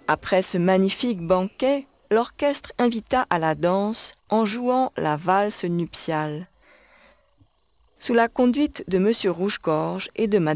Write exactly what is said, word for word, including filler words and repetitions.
Après ce magnifique banquet, l'orchestre invita à la danse en jouant la valse nuptiale. Sous la conduite de Monsieur Rouge-Gorge et de Madame